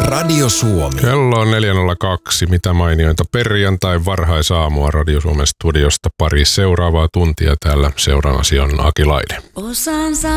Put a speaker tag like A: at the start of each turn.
A: Radio Suomi.
B: Kello on 4.02. Mitä mainiointa perjantai varhaisaamua Radio Suomen studiosta. Pari seuraavaa tuntia täällä seuraavasi on Aki Laine.